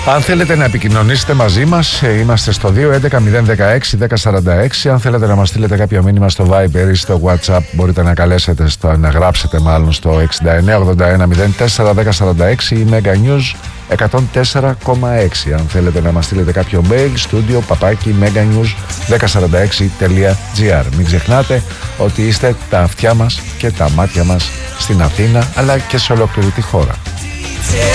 Αν θέλετε να επικοινωνήσετε μαζί μας, είμαστε στο 211-016-1046. Αν θέλετε να μας στείλετε κάποιο μήνυμα στο Viber ή στο WhatsApp, μπορείτε να καλέσετε, να γράψετε μάλλον στο 6981-04-1046 ή Mega News 104,6. Αν θέλετε να μας στείλετε κάποιο mail, studio meganews1046.gr. Μην ξεχνάτε ότι είστε τα αυτιά μας και τα μάτια μας στην Αθήνα, αλλά και σε ολόκληρη τη χώρα.